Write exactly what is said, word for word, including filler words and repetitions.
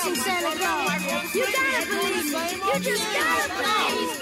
missing, Santa Claus. You gotta believe me. You just gotta believe.